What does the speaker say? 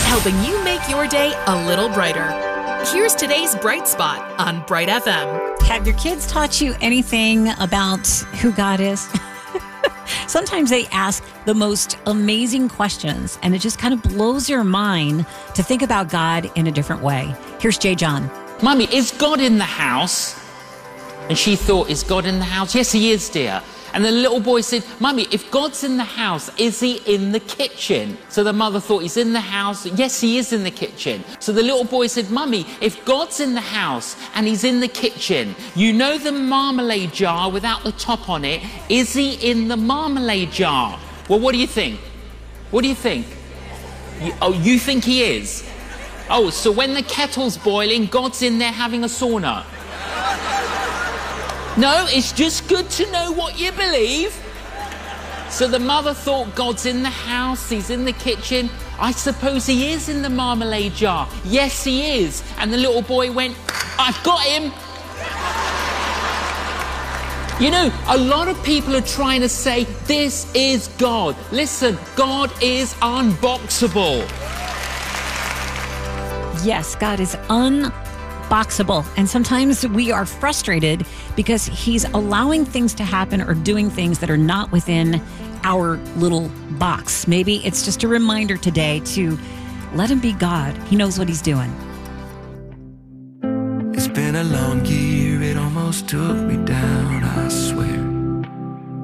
helping you make your day a little brighter. Here's today's Bright Spot on Bright FM. Have your kids taught you anything about who God is? Sometimes they ask the most amazing questions, and it just kind of blows your mind to think about God in a different way. Here's Jay John. Mummy, is God in the house? And she thought, is God in the house? Yes, he is, dear. And the little boy said, Mummy, if God's in the house, is he in the kitchen? So the mother thought, he's in the house. Yes, he is in the kitchen. So the little boy said, Mummy, if God's in the house and he's in the kitchen, you know the marmalade jar without the top on it, is he in the marmalade jar? Well, what do you think? What do you think? You think he is? Oh, so when the kettle's boiling, God's in there having a sauna. No, it's just good to know what you believe. So the mother thought, God's in the house, he's in the kitchen. I suppose he is in the marmalade jar. Yes, he is. And the little boy went, I've got him. You know, a lot of people are trying to say, this is God. Listen, God is unboxable. Yes, God is unboxable. And sometimes we are frustrated because he's allowing things to happen or doing things that are not within our little box. Maybe it's just a reminder today to let him be God. He knows what he's doing. It's been a long year, it almost took me down.